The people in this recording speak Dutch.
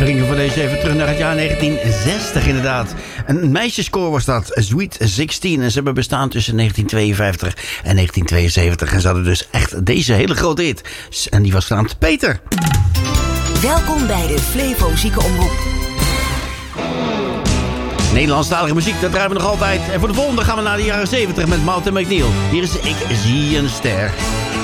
brengen van deze even terug naar het jaar 1960 inderdaad. Een meisjeskoor was dat, Sweet 16. En ze hebben bestaan tussen 1952 en 1972. En ze hadden dus echt deze hele grote hit. En die was genaamd Peter. Welkom bij de Flevo Ziekenomroep. Nederlandstalige muziek, dat draaien we nog altijd. En voor de volgende gaan we naar de jaren 70 met Mout en McNeil. Hier is Ik zie een ster.